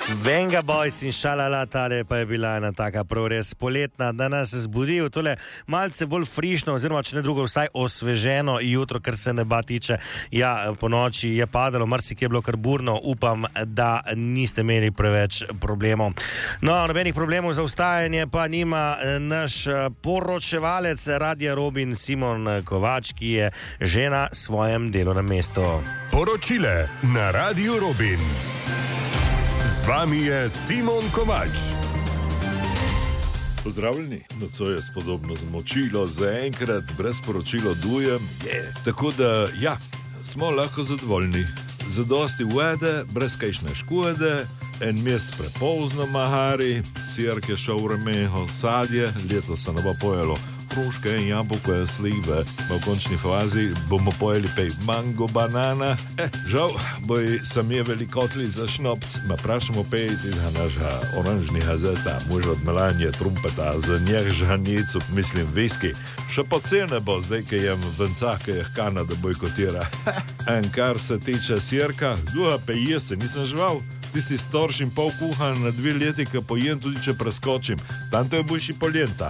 Venga Boys in šalala, tale pa je bila ena taka prav res poletna, da nas je zbudil tole malce bolj frišno, oziroma če ne drugo vsaj osveženo jutro, kar se neba tiče. Ja, po noči je padalo, marsikje je bilo kar burno, upam, da niste imeli preveč problemov. No, nobenih problemov za vstajanje pa nima naš poročevalec Radia Robin Simon Kovač, ki je že na svojem delovnem mestu. Poročile na Radiu Robin. Z vami je Simon Kovač. Pozdravljeni, nocoj je spodobno zmočilo, zaenkrat brez poročilo dujem, tako da, ja, smo lahko zadovoljni. Zadosti vede, brez kajšne škode, en mesec prepozno mahari, sirke šovremeho, sadje, leto se ne bo pojelo hruške, jabolke, slive, v končni fazi bomo pojeli pej mango, banana. Žal, boj sam je velikotli za šnopc, ma prašamo pejti za naša oranžni hazeta, muž od melanje trumpeta, za njeh žanicu, mislim, viski. Še pocene bo, zdaj, kaj jem vencah, kaj je Kanada bojkotira. En kar se tiče sirka, duha peje se, nisem žival. Tisti storš in pol kuhan na 2 leti, ki pojem tudi, če preskočim. Tanto je boljši poljenta.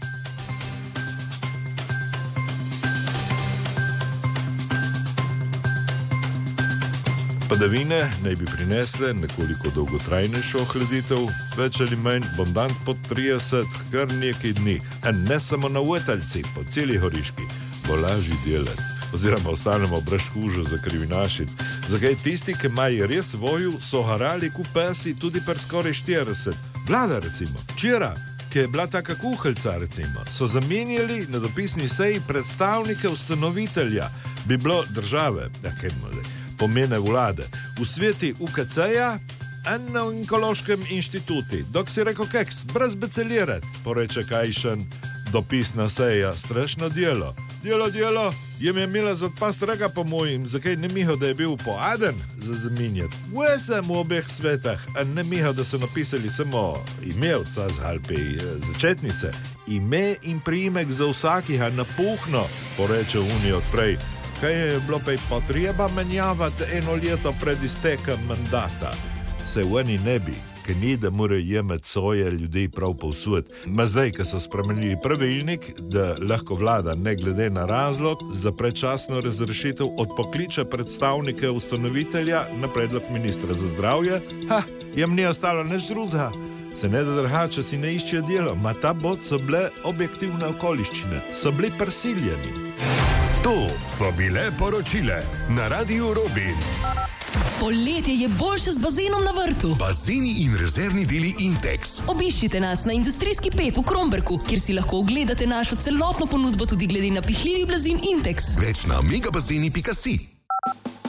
Padavine naj bi prinesle nekoliko dolgotrajnejšo ohladitev, več ali manj abundant pod 30, kar nekaj dni. A ne samo na Uetalci, po celi Horiški, bo lažji delati. Oziroma ostanemo brez kužo za krivinašit. Zakaj tisti, ki imajo res voju, so harali kupesi tudi per skoraj 40. Vlada recimo, včeraj, ki je bila taka kuhalca recimo, so zamenjali na dopisni seji predstavnike ustanovitelja, bi bilo države, pomene vlade, v sveti UKC-ja in na onkološkem inštituti. Dok si rekel keks, brez becelirati, poreče kajšen dopisna seja, strašno delo. Delo, jem je imela za odpast rega po mojim, zakaj ne miho, da je bil poaden za zamenjati. Vsem v obeh svetah, a ne miho, da so napisali samo ime od Cazhalpe, začetnice, ime in priimek za vsakih, a napuhno, poreče Unij odprej. Kaj je bilo pa potreba menjavati 1 leto pred iztekom mandata? Se v eni ne bi, ker ni, da morajo jemati soje ljudi prav povsod. Ma zdaj, ko so spremenili pravilnik, da lahko vlada, ne glede na razlog, za predčasno razrešitev odpokliče predstavnike ustanovitelja na predlog ministra za zdravje, jem ni ostalo nič drugega. Se ne da drhače si ne iščejo delo, ma ta bod so bile objektivne okoliščine, so bili prisiljeni. To so bile poročile na Radiu Robin. Poletje je boljše z bazenom na vrtu. Bazeni in rezervni deli Intex. Obiščite nas na Industrijski 5 v Kromberku, kjer si lahko ogledate našo celotno ponudbo tudi glede na pihljivih blazin Intex. Več na megabazeni.si.